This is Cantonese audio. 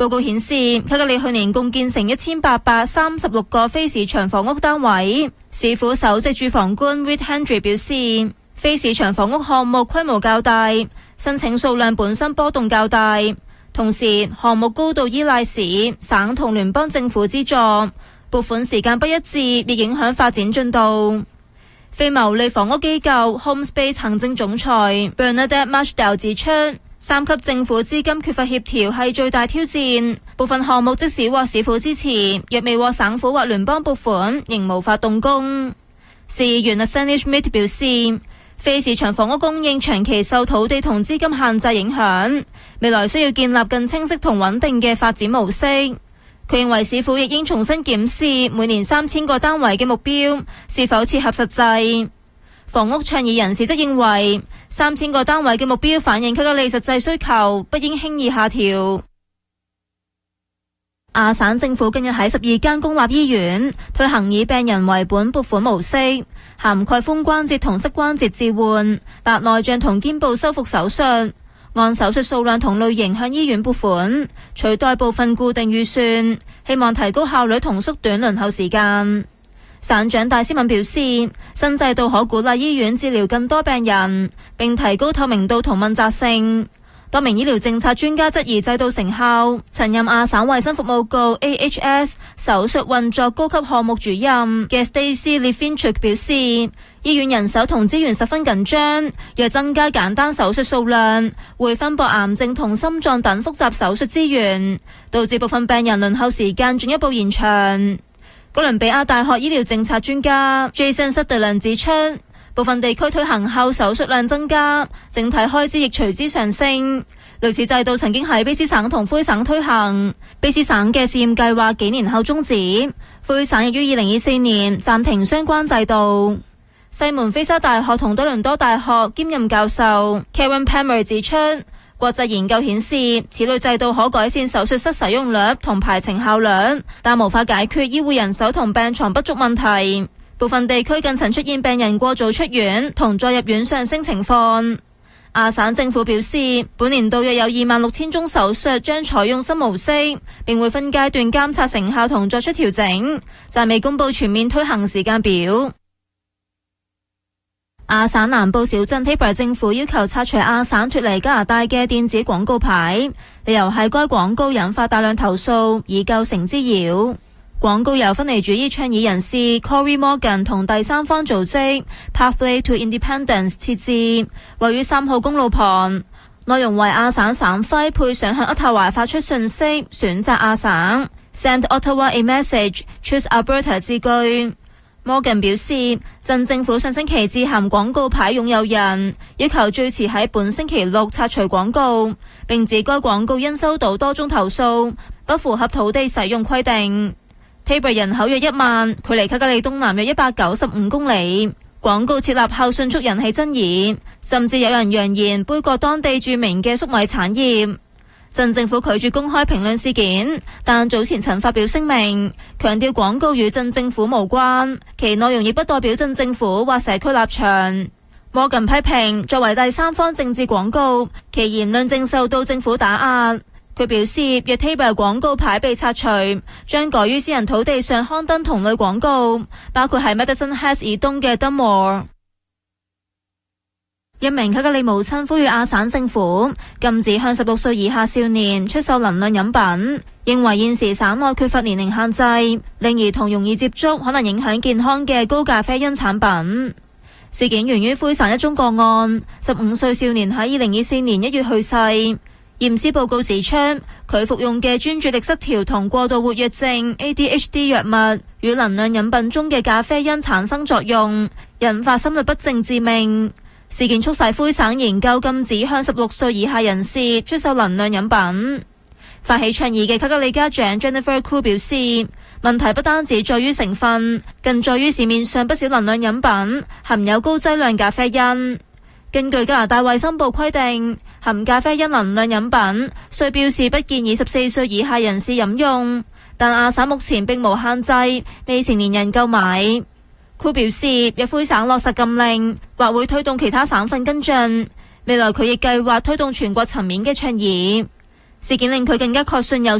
報告顯示，卡加利去年共建成1836個非市場房屋單位。市府首席住房官 Reed Hendry 表示，非市場房屋項目規模較大，申請數量本身波動較大，同時項目高度依賴市、省同聯邦政府資助，撥款時間不一致，亦影響發展進度。非牟利房屋機構 HomeSpace 行政總裁 Bernadette Marchdale 指出，3級政府資金缺乏協調係最大挑戰，部分項目即使獲市府支持，若未獲省府或聯邦撥款，仍無法動工。市議員 Nathaniel Schmidt 表示，非市場房屋供應長期受土地同資金限制影響，未來需要建立更清晰同穩定嘅發展模式。佢認為市府亦應重新檢視每年3000個單位嘅目標是否切合實際。房屋倡議人士則認為3000個單位嘅目標反映卡加利實際需求，不應輕易下調。亞省政府近日喺12間公立醫院推行以病人為本撥款模式，涵蓋髖關節同膝關節置換、白內障同肩部修復手術，按手術數量同類型向醫院撥款，取代部分固定預算，希望提高效率同縮短輪候時間。省長戴斯敏表示，新制度可鼓勵醫院治療更多病人，並提高透明度同問責性。多名醫療政策專家質疑制度成效。曾任亞省衛生服務局 AHS 手術運作高級項目主任嘅 Stacey Levinchuk 表示，醫院人手同資源十分緊張，若增加簡單手術數量，會分薄癌症同心臟等複雜手術資源，導致部分病人輪候時間進一步延長。哥倫比亞大學醫療政策專家 Jason Sutherland 指出，部分地區推行後手術量增加，整體開支亦隨之上升。類似制度曾經喺卑斯省同魁省推行，卑斯省嘅試驗計劃幾年後終止，魁省亦於2024年暫停相關制度。西門菲沙大學同多倫多大學兼任教授 Karen Palmer 指出，國際研究顯示，此類制度可改善手術室使用率同排程效率，但無法解決醫護人手同病床不足問題。部分地區更曾出現病人過早出院同再入院上升情況。亞省政府表示，本年度約有26000宗手術將採用新模式，並會分階段監察成效同作出調整，暫未公布全面推行時間表。亞省南部小鎮 Taber 政府要求拆除亞省脫離加拿大嘅電子廣告牌，理由係該廣告引發大量投訴，已構成滋擾。廣告由分離主義倡議人士 Cory Morgan 同第三方組織 Pathway to Independence 設置，位於3號公路旁，內容為亞省省徽配上向渥太華發出訊息，選擇亞省 Send Ottawa a Message Choose Alberta 字句。Morgan 表示，鎮政府上星期致函廣告牌擁有人，要求最遲喺本星期六拆除廣告，並指該廣告因收到多宗投訴，不符合土地使用規定。Taber 人口約1萬，距離卡加利東南約195公里。廣告設立後迅速引起爭議，甚至有人揚言杯葛當地著名嘅粟米產業。鎮政府拒絕公開評論事件，但早前曾發表聲明，強調廣告與鎮政府無關，其內容亦不代表鎮政府或社區立場。Morgan 批評作為第三方政治廣告，其言論正受到政府打壓。佢表示，若 Taber 廣告牌被拆除，將改於私人土地上刊登同類廣告，包括喺 Medicine Hat 以東嘅 Dunmore。一名卡加利母親呼籲亞省政府禁止向16歲以下少年出售能量飲品，認為現時省內缺乏年齡限制，令兒童容易接觸可能影響健康嘅高咖啡因產品。事件源於魁省一宗個案，15歲少年喺2024年1月去世。驗屍報告指出，佢服用嘅專注力失調同過度活躍症 ADHD 藥物與能量飲品中嘅咖啡因產生作用，引發心律不正致命。事件促使魁省研究禁止向16歲以下人士出售能量飲品。發起倡議嘅卡加利家長 Jennifer Koo 表示，問題不單止在於成分，更在於市面上不少能量飲品含有高劑量咖啡因。根據加拿大衛生部規定，含咖啡因能量飲品須標示不建議14歲以下人士飲用，但亞省目前並無限制未成年人購買。佢表示，若魁省落實禁令，或會推動其他省份跟進。未來佢亦計劃推動全國層面嘅倡議。事件令佢更加確信有